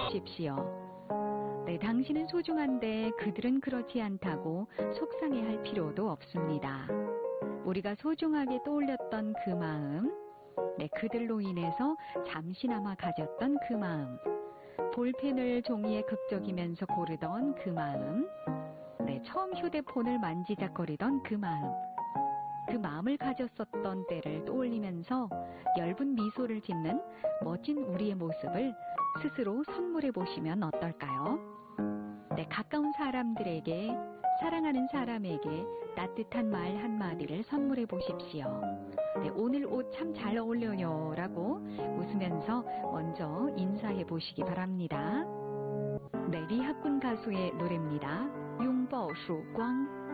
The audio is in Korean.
보십시오. 네, 당신은 소중한데 그들은 그렇지 않다고 속상해할 필요도 없습니다. 우리가 소중하게 떠올렸던 그 마음, 네, 그들로 인해서 잠시나마 가졌던 그 마음, 볼펜을 종이에 극적이면서 고르던 그 마음, 네, 처음 휴대폰을 만지작거리던 그 마음, 그 마음을 가졌었던 때를 떠올리면서 엷은 미소를 짓는 멋진 우리의 모습을 스스로 선물해 보시면 어떨까요? 네, 가까운 사람들에게, 사랑하는 사람에게 따뜻한 말 한마디를 선물해 보십시오. 네, 오늘 옷 참 잘 어울려요 라고 웃으면서 먼저 인사해 보시기 바랍니다. 네, 리학군 가수의 노래입니다. 拥抱曙光